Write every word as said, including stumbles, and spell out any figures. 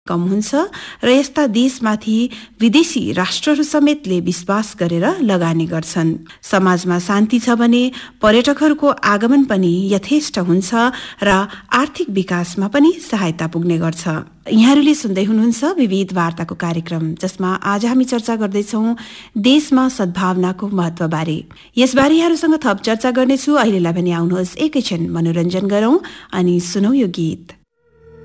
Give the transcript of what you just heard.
कम हुन्छ र यस्ता देशमाथि विदेशी राष्ट्रहरू समेतले विश्वास गरेर लगानी गर्छन्। समाजमा शान्ति छ भने पर्यटकहरूको आगमन पनि यथेष्ट हुन्छ र आर्थिक विकासमा पनि सहायता पुग्ने गर्छ। यहाँहरूले सुन्दै हुनुहुन्छ विविध वार्ताको कार्यक्रम, जसमा आज हामी चर्चा गर्दैछौं देशमा सद्भावनाको महत्वबारे। यसबारे यहाँहरूसँग थप चर्चा गर्नेछु। अहिलेलाई भने आउनुहोस् एकैछिन मनोरञ्जन गरौं अनि सुनौ यो गीत।